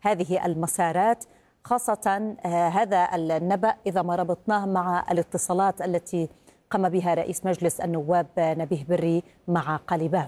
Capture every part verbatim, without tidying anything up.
هذه المسارات، خاصة هذا النبأ إذا ما ربطناه مع الاتصالات التي قام بها رئيس مجلس النواب نبيه بري مع قليباف؟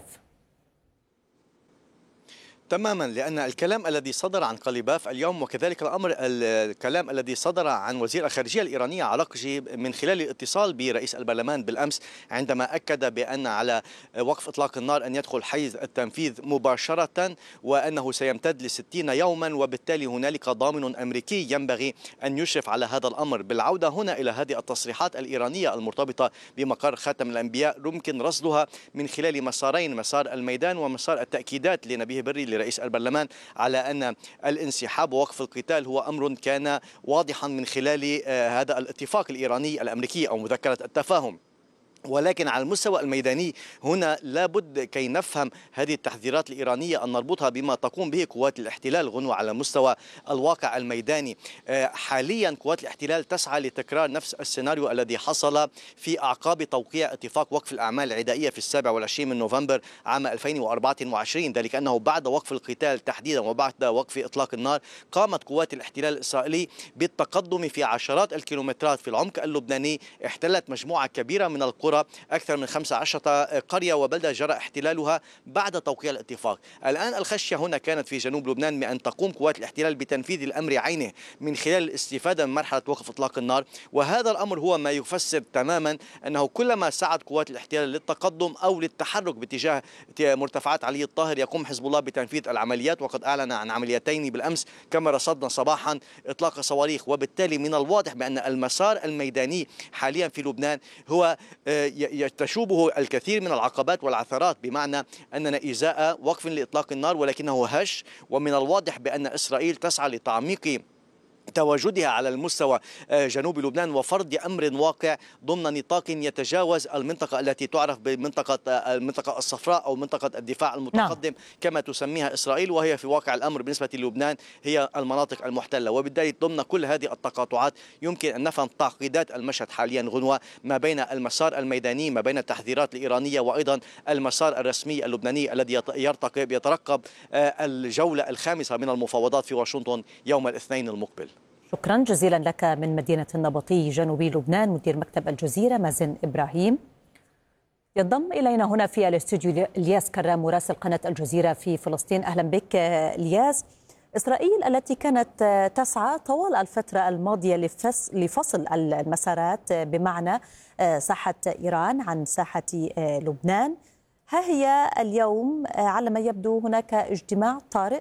تماما، لأن الكلام الذي صدر عن قليباف اليوم وكذلك الأمر الكلام الذي صدر عن وزير الخارجية الإيرانية عراقجي من خلال الاتصال برئيس البرلمان بالأمس عندما أكد بأن على وقف إطلاق النار أن يدخل حيز التنفيذ مباشرة وأنه سيمتد لستين يوما، وبالتالي هنالك ضامن أمريكي ينبغي أن يشرف على هذا الأمر. بالعودة هنا إلى هذه التصريحات الإيرانية المرتبطة بمقر خاتم الأنبياء يمكن رصدها من خلال مسارين: مسار الميدان ومسار التأكيدات لنبيه بري رئيس البرلمان على أن الانسحاب ووقف القتال هو أمر كان واضحا من خلال هذا الاتفاق الإيراني الأمريكي أو مذكرة التفاهم. ولكن على المستوى الميداني هنا لابد كي نفهم هذه التحذيرات الإيرانية أن نربطها بما تقوم به قوات الاحتلال غنوة على مستوى الواقع الميداني. حاليا قوات الاحتلال تسعى لتكرار نفس السيناريو الذي حصل في أعقاب توقيع اتفاق وقف الأعمال العدائية في السابع والعشرين من نوفمبر عام ألفين وأربعة وعشرين، ذلك أنه بعد وقف القتال تحديدا وبعد وقف إطلاق النار قامت قوات الاحتلال الإسرائيلي بالتقدم في عشرات الكيلومترات في العمق اللبناني، احتلت مجموعة كبيرة من القرى، أكثر من خمسة عشر قرية وبلدة جرى احتلالها بعد توقيع الاتفاق. الآن الخشية هنا كانت في جنوب لبنان بأن تقوم قوات الاحتلال بتنفيذ الأمر عينه من خلال الاستفادة من مرحلة وقف إطلاق النار، وهذا الأمر هو ما يفسر تماما أنه كلما سعت قوات الاحتلال للتقدم أو للتحرك باتجاه مرتفعات علي الطاهر يقوم حزب الله بتنفيذ العمليات، وقد أعلن عن عمليتين بالأمس كما رصدنا صباحا إطلاق صواريخ. وبالتالي من الواضح بأن المسار الميداني حاليا في لبنان هو تشوبه الكثير من العقبات والعثرات، بمعنى أننا إزاء وقف لإطلاق النار ولكنه هش، ومن الواضح بأن إسرائيل تسعى لتعميق تواجدها على المستوى جنوب لبنان وفرض أمر واقع ضمن نطاق يتجاوز المنطقة التي تعرف بمنطقة المنطقة الصفراء أو منطقة الدفاع المتقدم نعم. كما تسميها إسرائيل، وهي في واقع الأمر بالنسبة للبنان هي المناطق المحتلة. وبالتالي ضمن كل هذه التقاطعات يمكن أن نفهم تعقيدات المشهد حاليا غنوة ما بين المسار الميداني، ما بين التحذيرات الإيرانية، وأيضا المسار الرسمي اللبناني الذي يرتقب يترقب الجولة الخامسة من المفاوضات في واشنطن يوم الاثنين المقبل. شكرا جزيلا لك من مدينة النبطي جنوبي لبنان مدير مكتب الجزيرة مازن إبراهيم. ينضم إلينا هنا في الاستوديو الياس كرام مراسل قناة الجزيرة في فلسطين. أهلا بك الياس. إسرائيل التي كانت تسعى طوال الفترة الماضية لفصل المسارات بمعنى ساحة إيران عن ساحة لبنان، ها هي اليوم على ما يبدو هناك اجتماع طارئ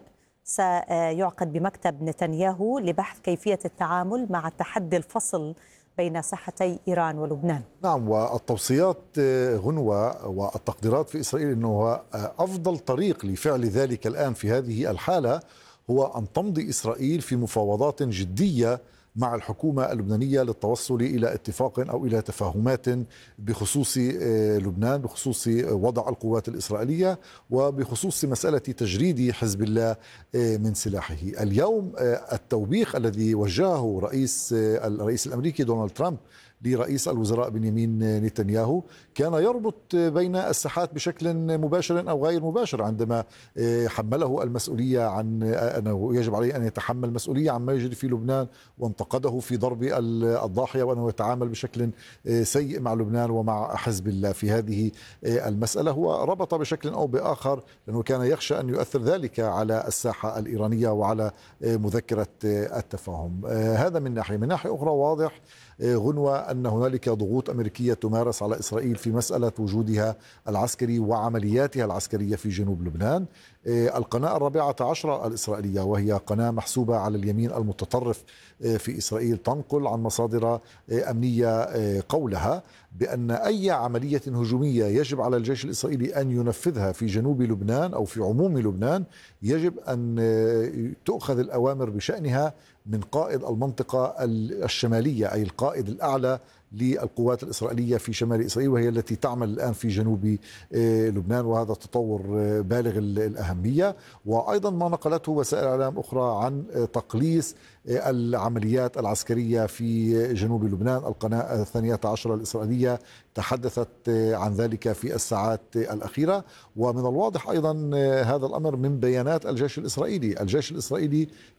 سيعقد بمكتب نتنياهو لبحث كيفية التعامل مع تحدي الفصل بين ساحتي إيران ولبنان. نعم، والتوصيات غنوة والتقديرات في إسرائيل أنه أفضل طريق لفعل ذلك الآن في هذه الحالة هو أن تمضي إسرائيل في مفاوضات جدية مع الحكومة اللبنانية للتوصل إلى اتفاق أو إلى تفاهمات بخصوص لبنان، بخصوص وضع القوات الإسرائيلية وبخصوص مسألة تجريد حزب الله من سلاحه. اليوم التوبيخ الذي وجهه رئيس الرئيس الأمريكي دونالد ترامب لرئيس الوزراء بنيامين نتنياهو كان يربط بين الساحات بشكل مباشر أو غير مباشر، عندما حمله المسؤولية عن أنه يجب عليه أن يتحمل مسؤولية عما يجري في لبنان، وانتقده في ضرب الضاحية وأنه يتعامل بشكل سيء مع لبنان ومع حزب الله في هذه المسألة. هو ربط بشكل أو بآخر لأنه كان يخشى أن يؤثر ذلك على الساحة الإيرانية وعلى مذكرة التفاهم. هذا من ناحية. من ناحية أخرى واضح غنوة أن هنالك ضغوط أمريكية تمارس على إسرائيل في مسألة وجودها العسكري وعملياتها العسكرية في جنوب لبنان. القناة الرابعة عشرة الإسرائيلية، وهي قناة محسوبة على اليمين المتطرف في إسرائيل، تنقل عن مصادر أمنية قولها بأن أي عملية هجومية يجب على الجيش الإسرائيلي أن ينفذها في جنوب لبنان أو في عموم لبنان يجب أن تؤخذ الأوامر بشأنها من قائد المنطقة الشمالية، أي القائد الأعلى للقوات الإسرائيلية في شمال إسرائيل، وهي التي تعمل الآن في جنوب لبنان، وهذا تطور بالغ الأهمية. وأيضا ما نقلته وسائل إعلام أخرى عن تقليص العمليات العسكرية في جنوب لبنان. القناة الثانية عشرة الإسرائيلية تحدثت عن ذلك في الساعات الأخيرة. ومن الواضح أيضا هذا الأمر من بيانات الجيش الإسرائيلي. الجيش الإسرائيلي